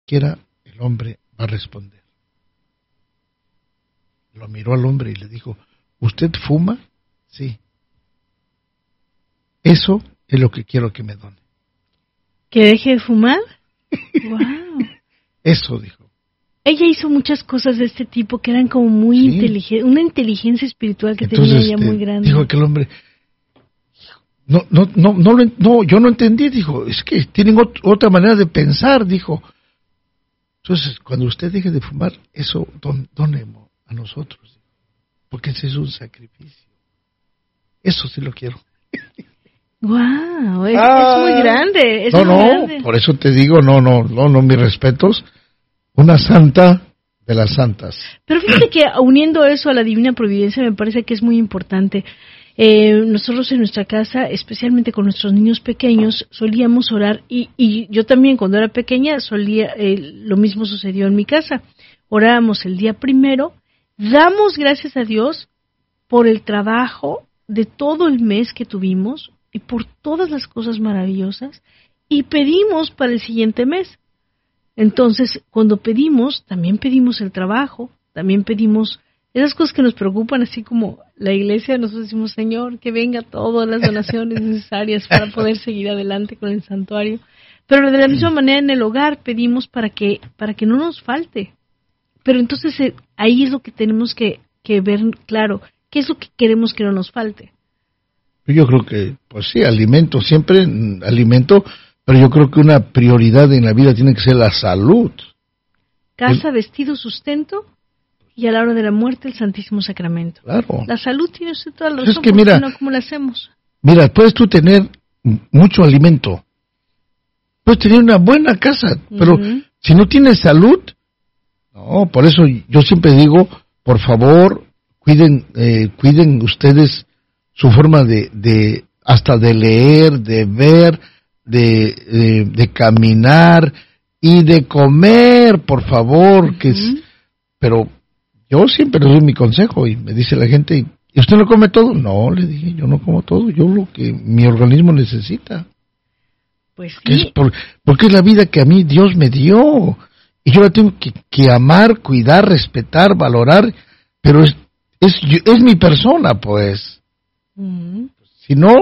quiera el hombre va a responder. Lo miró al hombre y le dijo, ¿usted fuma? Sí. Eso es lo que quiero que me done. ¿Que deje de fumar? ¡Wow! Eso dijo. Ella hizo muchas cosas de este tipo que eran como muy inteligentes, una inteligencia espiritual que tenía ella muy grande. Dijo aquel hombre, no, yo no entendí, dijo, es que tienen otra manera de pensar, dijo. Entonces, cuando usted deje de fumar, eso donemos a nosotros, porque ese es un sacrificio. Eso sí lo quiero. Wow, es muy grande. Es muy grande. Por eso te digo, no, mis respetos. Una santa de las santas. Pero fíjate que uniendo eso a la divina providencia me parece que es muy importante. Nosotros en nuestra casa, especialmente con nuestros niños pequeños, solíamos orar y yo también cuando era pequeña lo mismo sucedió en mi casa. Orábamos el día primero, damos gracias a Dios por el trabajo de todo el mes que tuvimos y por todas las cosas maravillosas y pedimos para el siguiente mes. Entonces, cuando pedimos, también pedimos el trabajo, también pedimos esas cosas que nos preocupan, así como la iglesia, nosotros decimos, Señor, que venga todas las donaciones necesarias para poder seguir adelante con el santuario. Pero de la misma manera en el hogar pedimos para que no nos falte. Pero entonces ahí es lo que tenemos que ver claro, ¿qué es lo que queremos que no nos falte? Yo creo que, pues sí, alimento, pero yo creo que una prioridad en la vida tiene que ser la salud. Casa, vestido, sustento, y a la hora de la muerte el Santísimo Sacramento. Claro. La salud tiene usted toda la razón, es que mira, no, ¿cómo la hacemos? Mira, puedes tú tener mucho alimento, puedes tener una buena casa, pero si no tienes salud, no, por eso yo siempre digo, por favor, cuiden ustedes su forma de hasta de leer, de ver, de caminar y de comer, por favor, pero yo siempre les doy mi consejo y me dice la gente, ¿y usted no come todo? No, le dije, yo no como todo, yo lo que mi organismo necesita. Pues sí. Porque es la vida que a mí Dios me dio y yo la tengo que amar, cuidar, respetar, valorar, pero es mi persona, pues. Si no...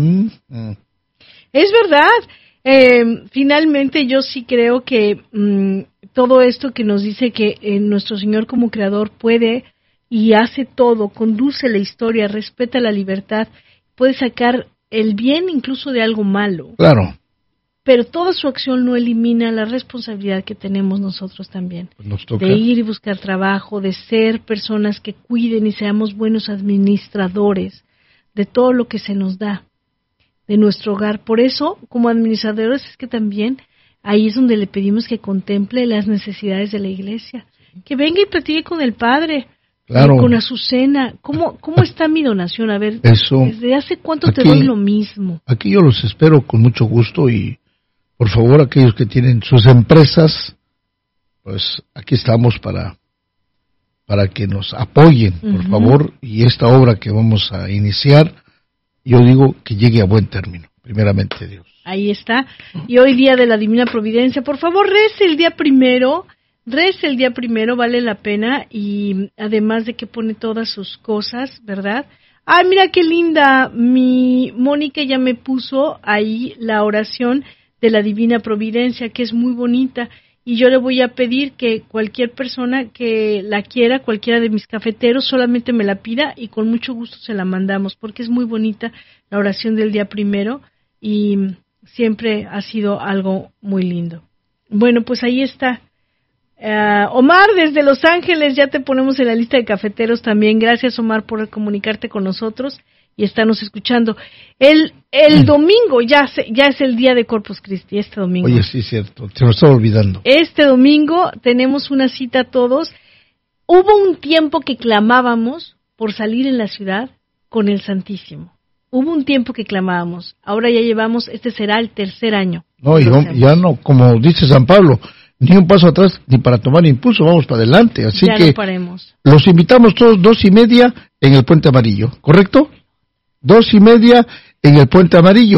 Es verdad. Finalmente yo sí creo que todo esto que nos dice que nuestro Señor como Creador puede y hace todo, conduce la historia, respeta la libertad, puede sacar el bien incluso de algo malo. Claro. Pero toda su acción no elimina la responsabilidad que tenemos nosotros también. Nos toca. De ir y buscar trabajo, de ser personas que cuiden y seamos buenos administradores de todo lo que se nos da, de nuestro hogar. Por eso, como administradores, es que también ahí es donde le pedimos que contemple las necesidades de la iglesia, que venga y platique con el Padre, claro, con Azucena. ¿Cómo está mi donación? A ver, eso, ¿desde hace cuánto te doy lo mismo? Aquí yo los espero con mucho gusto y, por favor, aquellos que tienen sus empresas, pues aquí estamos para que nos apoyen, por favor, y esta obra que vamos a iniciar, yo digo que llegue a buen término, primeramente Dios. Ahí está. Y hoy día de la Divina Providencia, por favor, rece el día primero, vale la pena, y además de que pone todas sus cosas, ¿verdad? ¡Ay, mira qué linda! Mi Mónica ya me puso ahí la oración de la Divina Providencia, que es muy bonita, y yo le voy a pedir que cualquier persona que la quiera, cualquiera de mis cafeteros, solamente me la pida y con mucho gusto se la mandamos, porque es muy bonita la oración del día primero y siempre ha sido algo muy lindo. Bueno, pues ahí está. Omar, desde Los Ángeles, ya te ponemos en la lista de cafeteros también. Gracias, Omar, por comunicarte con nosotros y estarnos escuchando. El domingo ya es el día de Corpus Christi, este domingo. Oye, sí, cierto, se lo estaba olvidando. Este domingo tenemos una cita todos. Hubo un tiempo que clamábamos por salir en la ciudad con el Santísimo. Hubo un tiempo que clamábamos. Ahora ya llevamos, este será el tercer año. No, ya no, como dice San Pablo, ni un paso atrás ni para tomar impulso, vamos para adelante. Así ya que no paremos. Los invitamos todos 2:30 en el Puente Amarillo, ¿correcto? 2:30 en el Puente Amarillo.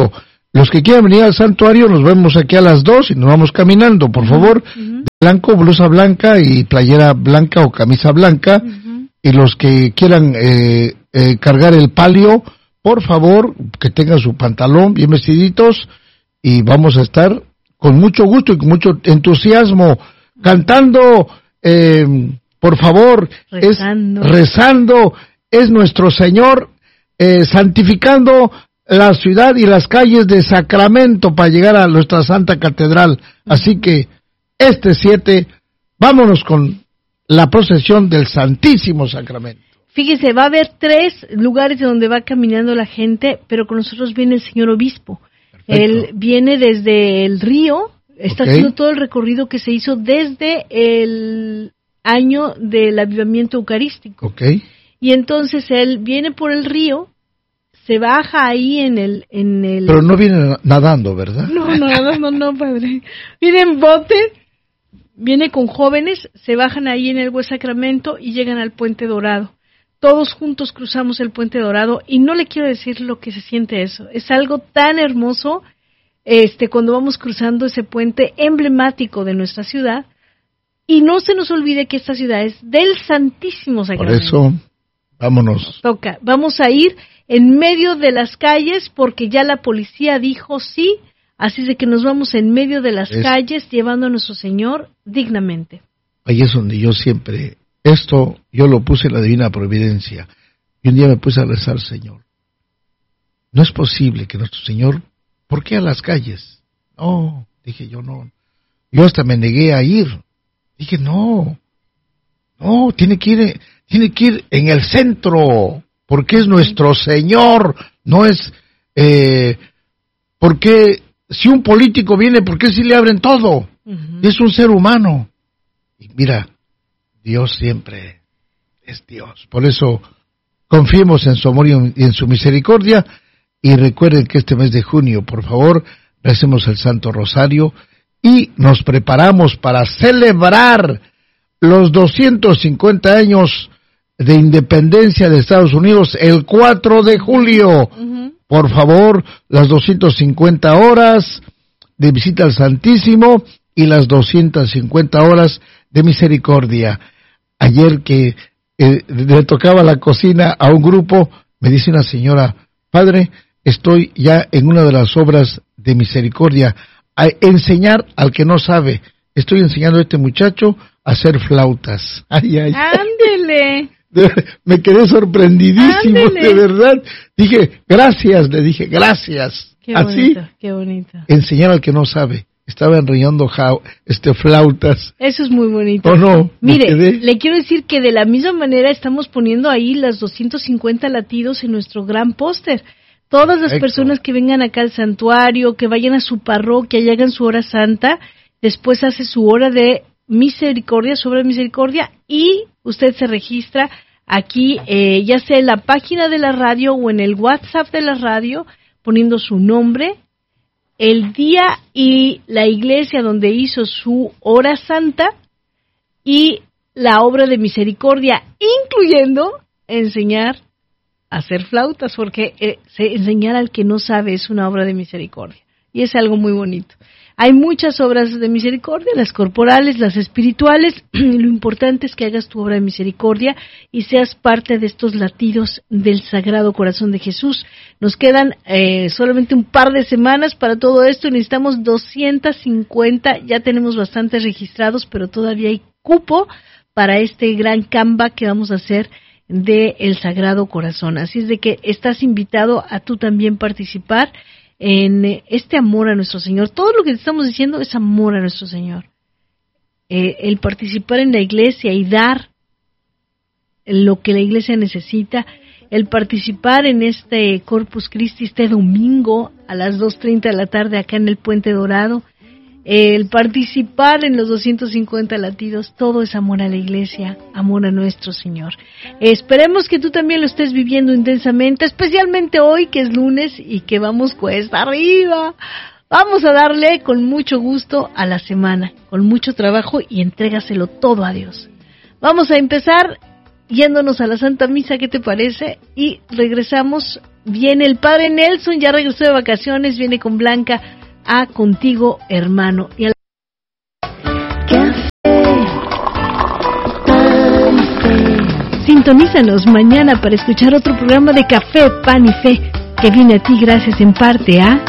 los que quieran venir al santuario, nos vemos aquí a las 2 y nos vamos caminando, por favor, de blanco, blusa blanca y playera blanca o camisa blanca, y los que quieran cargar el palio, por favor, que tengan su pantalón bien vestiditos, y vamos a estar con mucho gusto y con mucho entusiasmo, cantando, por favor, rezando, es nuestro Señor, santificando la ciudad y las calles de Sacramento para llegar a nuestra Santa Catedral. Así que, 7, vámonos con la procesión del Santísimo Sacramento. Fíjese, va a haber 3 lugares donde va caminando la gente, pero con nosotros viene el señor obispo. Perfecto. Él viene desde el río, está haciendo todo el recorrido que se hizo desde el año del avivamiento eucarístico. Y entonces él viene por el río, se baja ahí en el... Pero no viene nadando, ¿verdad? No, nadando no, padre. Viene en bote, viene con jóvenes, se bajan ahí en el Buen Sacramento y llegan al Puente Dorado. Todos juntos cruzamos el Puente Dorado y no le quiero decir lo que se siente eso. Es algo tan hermoso cuando vamos cruzando ese puente emblemático de nuestra ciudad. Y no se nos olvide que esta ciudad es del Santísimo Sacramento. Por eso, vámonos. Vamos a ir en medio de las calles porque ya la policía dijo sí, así de que nos vamos en medio de las calles llevando a nuestro Señor dignamente. Ahí es donde yo siempre, yo lo puse en la Divina Providencia, y un día me puse a rezar, Señor, no es posible que nuestro Señor, ¿por qué a las calles? No, dije yo no, yo hasta me negué a ir, dije no, tiene que ir en el centro, porque es nuestro Señor, no es, porque si un político viene, ¿por qué si le abren todo? Es un ser humano. Y mira, Dios siempre es Dios. Por eso, confiemos en su amor y en su misericordia, y recuerden que este mes de junio, por favor, recemos el Santo Rosario, y nos preparamos para celebrar los 250 años de independencia de Estados Unidos el 4 de julio. Por favor, las 250 horas de visita al Santísimo y las 250 horas de misericordia. Ayer que le tocaba la cocina a un grupo, me dice una señora, padre, estoy ya en una de las obras de misericordia, a enseñar al que no sabe. Estoy enseñando a este muchacho a hacer flautas. Ay. ¡Ándele! Me quedé sorprendendidísimo, de verdad. Le dije, gracias. Qué bonito, qué bonito. Enseñar al que no sabe. Estaba enrollando flautas. Eso es muy bonito. ¿O no? Mire, le quiero decir que de la misma manera estamos poniendo ahí las 250 latidos en nuestro gran póster. Todas las personas que vengan acá al santuario, que vayan a su parroquia y hagan su hora santa, después hace su hora de misericordia, sobre misericordia, y usted se registra aquí, ya sea en la página de la radio o en el WhatsApp de la radio, poniendo su nombre, el día y la iglesia donde hizo su hora santa y la obra de misericordia, incluyendo enseñar a hacer flautas, porque enseñar al que no sabe es una obra de misericordia y es algo muy bonito. Hay muchas obras de misericordia, las corporales, las espirituales. Lo importante es que hagas tu obra de misericordia y seas parte de estos latidos del Sagrado Corazón de Jesús. Nos quedan solamente un par de semanas para todo esto y necesitamos 250. Ya tenemos bastantes registrados, pero todavía hay cupo para este gran Canva que vamos a hacer de el Sagrado Corazón. Así es de que estás invitado a tú también participar en este amor a nuestro Señor. Todo lo que te estamos diciendo es amor a nuestro Señor. El participar en la iglesia y dar lo que la iglesia necesita, el participar en este Corpus Christi este domingo a las 2:30 de la tarde acá en el Puente Dorado, el participar en los 250 latidos, todo es amor a la iglesia, amor a nuestro Señor. Esperemos que tú también lo estés viviendo intensamente, especialmente hoy que es lunes y que vamos cuesta arriba. Vamos a darle con mucho gusto a la semana, con mucho trabajo y entrégaselo todo a Dios. Vamos a empezar yéndonos a la Santa Misa, ¿qué te parece? Y regresamos, viene el Padre Nelson, ya regresó de vacaciones, viene con Blanca a Contigo, Hermano. Y a Sintonízanos mañana para escuchar otro programa de Café, Pan y Fe, que viene a ti gracias en parte a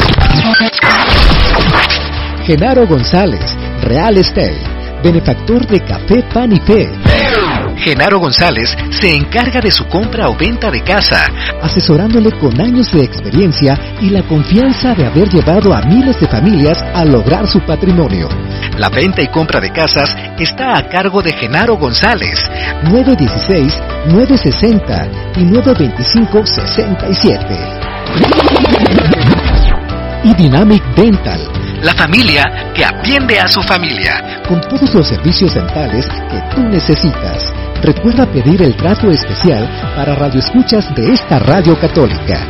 Genaro González, Real Estate, benefactor de Café, Pan y Fe. Genaro González se encarga de su compra o venta de casa, asesorándole con años de experiencia y la confianza de haber llevado a miles de familias a lograr su patrimonio. La venta y compra de casas está a cargo de Genaro González, 916-960 y 925-67. Y Dynamic Dental, la familia que atiende a su familia, con todos los servicios dentales que tú necesitas. Recuerda pedir el trato especial para radioescuchas de esta radio católica.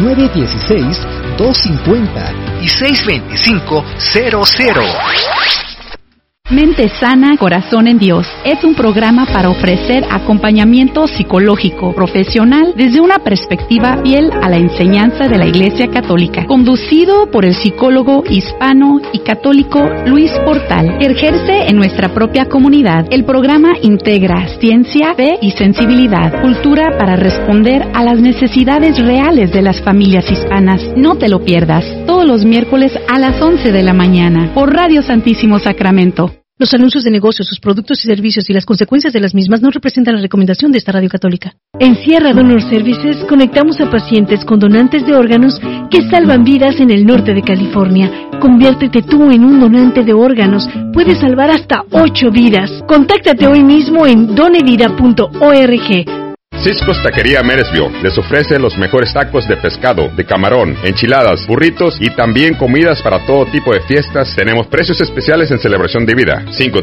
916-250 y 625-00. Mente Sana, Corazón en Dios es un programa para ofrecer acompañamiento psicológico profesional desde una perspectiva fiel a la enseñanza de la Iglesia Católica, conducido por el psicólogo hispano y católico Luis Portal, que ejerce en nuestra propia comunidad. El programa integra ciencia, fe y sensibilidad, cultura para responder a las necesidades reales de las familias hispanas. No te lo pierdas, todos los miércoles a las 11 de la mañana por Radio Santísimo Sacramento. Los anuncios de negocios, sus productos y servicios y las consecuencias de las mismas no representan la recomendación de esta radio católica. En Sierra Donor Services conectamos a pacientes con donantes de órganos que salvan vidas en el norte de California. Conviértete tú en un donante de órganos. Puedes salvar hasta 8 vidas. Contáctate hoy mismo en donevida.org. Cisco's Taquería Meresville les ofrece los mejores tacos de pescado, de camarón, enchiladas, burritos y también comidas para todo tipo de fiestas. Tenemos precios especiales en celebración de vida.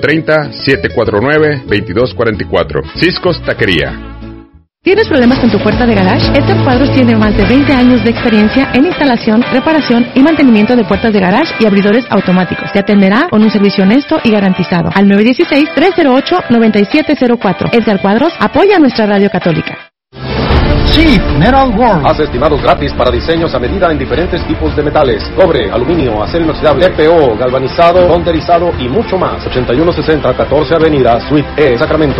530-749-2244. Cisco's Taquería. ¿Tienes problemas con tu puerta de garage? Edgar Cuadros tiene más de 20 años de experiencia en instalación, reparación y mantenimiento de puertas de garage y abridores automáticos. Te atenderá con un servicio honesto y garantizado. Al 916-308-9704. Edgar Cuadros apoya a nuestra radio católica. Chief Metal World. Haz estimados gratis para diseños a medida en diferentes tipos de metales: cobre, aluminio, acero inoxidable, TPO, galvanizado, ronderizado y mucho más. 8160 14 Avenida, Suite E, Sacramento.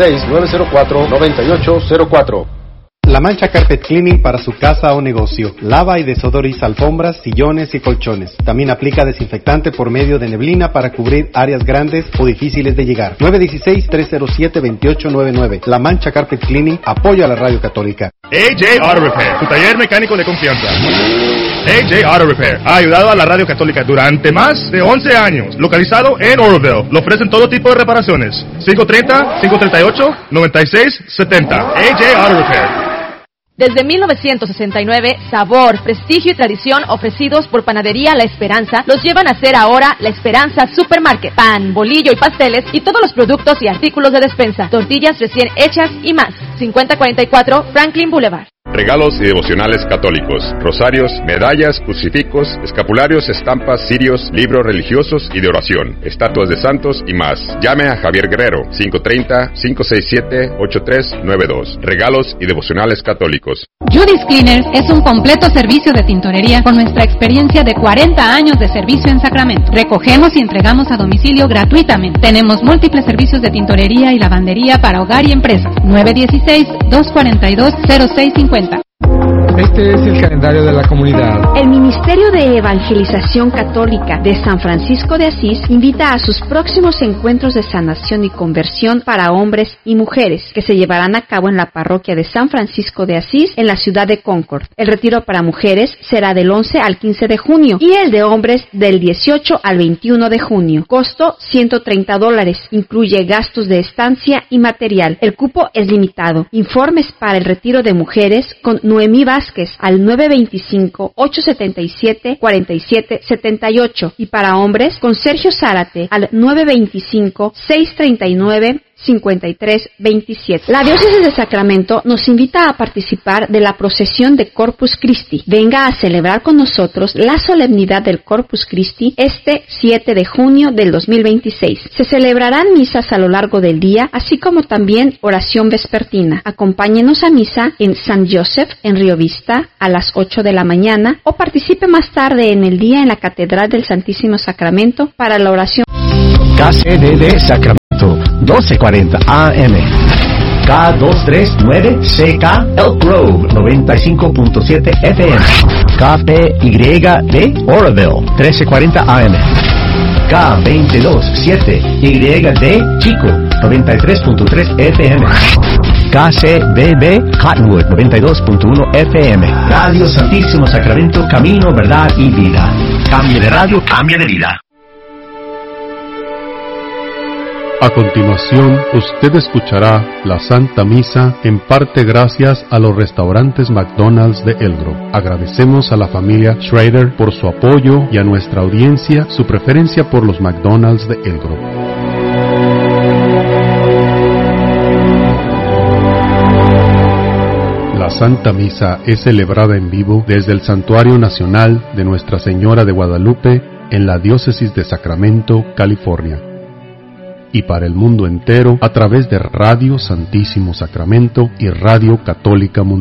916-904-9804. La Mancha Carpet Cleaning para su casa o negocio. Lava y desodoriza alfombras, sillones y colchones. También aplica desinfectante por medio de neblina para cubrir áreas grandes o difíciles de llegar. 916-307-2899. La Mancha Carpet Cleaning apoya a la radio católica. AJ Auto Repair, tu taller mecánico de confianza. AJ Auto Repair ha ayudado a la radio católica durante más de 11 años. Localizado en Oroville, le ofrecen todo tipo de reparaciones. 530-538-9670. AJ Auto Repair. Desde 1969, sabor, prestigio y tradición ofrecidos por Panadería La Esperanza los llevan a ser ahora La Esperanza Supermarket. Pan, bolillo y pasteles y todos los productos y artículos de despensa. Tortillas recién hechas y más. 5044 Franklin Boulevard. Regalos y devocionales católicos, rosarios, medallas, crucifijos, escapularios, estampas, cirios, libros religiosos y de oración, estatuas de santos y más. Llame a Javier Guerrero, 530-567-8392. Regalos y devocionales católicos. Judy's Cleaners es un completo servicio de tintorería con nuestra experiencia de 40 años de servicio en Sacramento. Recogemos y entregamos a domicilio gratuitamente. Tenemos múltiples servicios de tintorería y lavandería para hogar y empresas. 916-242-0650. Este es el calendario de la comunidad. El Ministerio de Evangelización Católica de San Francisco de Asís invita a sus próximos encuentros de sanación y conversión para hombres y mujeres que se llevarán a cabo en la parroquia de San Francisco de Asís en la ciudad de Concord. El retiro para mujeres será del 11 al 15 de junio y el de hombres del 18 al 21 de junio. Costo $130. Incluye gastos de estancia y material. El cupo es limitado. Informes para el retiro de mujeres con Noemí Vázquez al 925-877-4778 y para hombres con Sergio Zárate al 925-639 5327. La Diócesis de Sacramento nos invita a participar de la procesión de Corpus Christi. Venga a celebrar con nosotros la solemnidad del Corpus Christi este 7 de junio del 2026. Se celebrarán misas a lo largo del día, así como también oración vespertina. Acompáñenos a misa en San Joseph, en Río Vista, a las 8 de la mañana, o participe más tarde en el día en la Catedral del Santísimo Sacramento para la oración. KCDD Sacramento 1240 AM, K239CK Elk Grove 95.7 FM, KPYD Oroville 1340 AM, K227YD Chico 93.3 FM, KCBB Cottonwood 92.1 FM. Radio Santísimo Sacramento, camino, verdad y vida. Cambia de radio, cambia de vida. A continuación, usted escuchará la Santa Misa en parte gracias a los restaurantes McDonald's de El Grove. Agradecemos a la familia Schrader por su apoyo y a nuestra audiencia su preferencia por los McDonald's de El Grove. La Santa Misa es celebrada en vivo desde el Santuario Nacional de Nuestra Señora de Guadalupe en la Diócesis de Sacramento, California, y para el mundo entero a través de Radio Santísimo Sacramento y Radio Católica Mundial.